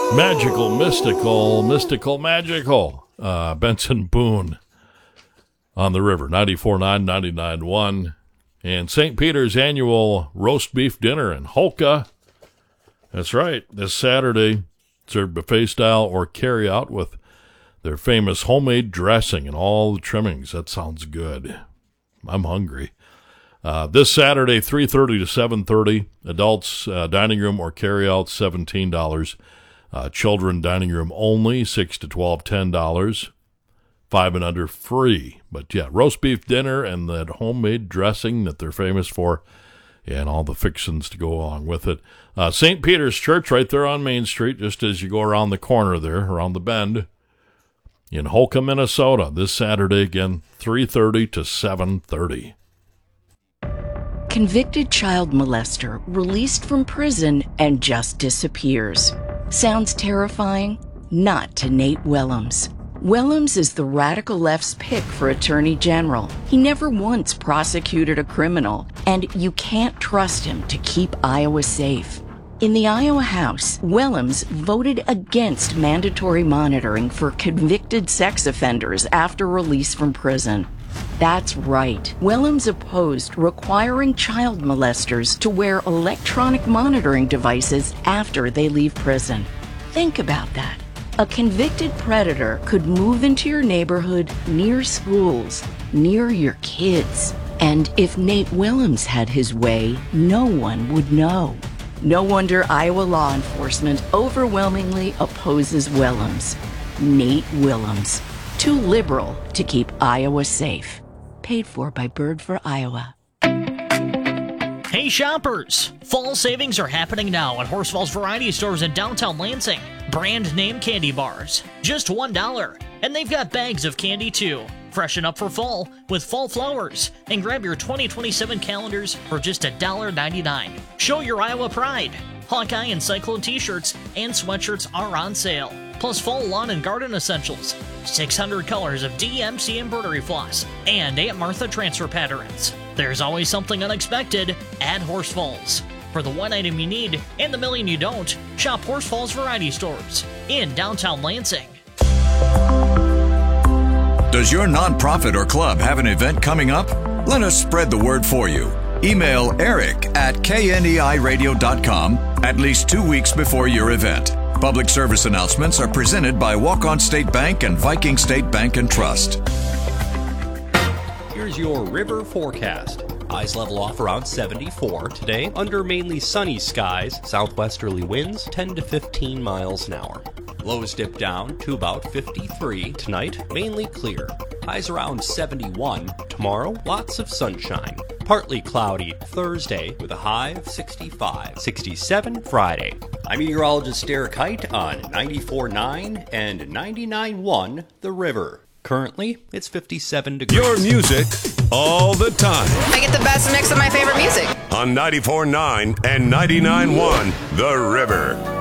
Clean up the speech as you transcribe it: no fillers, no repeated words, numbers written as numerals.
Magical, mystical, mystical, magical. Benson Boone on the river, 94.9, 99.1. And St. Peter's annual roast beef dinner in Holka. That's right, this Saturday, served buffet style or carry out with their famous homemade dressing and all the trimmings. That sounds good. I'm hungry. This Saturday, 3:30 to 7:30. Adults dining room or carry out, $17. Children dining room only, 6 to 12, $10. 5 and under free. But yeah, roast beef dinner and that homemade dressing that they're famous for, and all the fixings to go along with it. St. Peter's Church right there on Main Street, just as you go around the corner there, around the bend, in Holcomb, Minnesota. This Saturday, again, 3:30 to 7:30. Convicted child molester released from prison and just disappears. Sounds terrifying? Not to Nate Willems. Willems is the radical left's pick for Attorney General. He never once prosecuted a criminal, and you can't trust him to keep Iowa safe. In the Iowa House, Willems voted against mandatory monitoring for convicted sex offenders after release from prison. That's right. Willems opposed requiring child molesters to wear electronic monitoring devices after they leave prison. Think about that. A convicted predator could move into your neighborhood, near schools, near your kids. And if Nate Willems had his way, no one would know. No wonder Iowa law enforcement overwhelmingly opposes Willems. Nate Willems. Too liberal to keep Iowa safe. Paid for by Bird for Iowa. Hey shoppers! Fall savings are happening now at Horsfall's Variety Stores in downtown Lansing. Brand name candy bars, just $1. And they've got bags of candy too. Freshen up for fall with fall flowers and grab your 2027 calendars for just $1.99. Show your Iowa pride. Hawkeye and Cyclone t-shirts and sweatshirts are on sale. Plus fall lawn and garden essentials, 600 colors of DMC embroidery floss, and Aunt Martha transfer patterns. There's always something unexpected at Horsfalls. For the one item you need and the million you don't, shop Horsfalls Variety Stores in downtown Lansing. Does your nonprofit or club have an event coming up? Let us spread the word for you. Email eric@kneiradio.com at least 2 weeks before your event. Public service announcements are presented by Walk-On State Bank and Viking State Bank and Trust. Here's your river forecast. Highs level off around 74 today under mainly sunny skies, southwesterly winds 10 to 15 miles an hour. Lows dip down to about 53 tonight, mainly clear. Highs around 71 tomorrow, lots of sunshine. Partly cloudy Thursday with a high of 65. 67 Friday. I'm meteorologist Derek Height on 94.9 and 99.1 The River. Currently, it's 57 degrees. Your music all the time. I get the best mix of my favorite music. On 94.9 and 99.1 The River.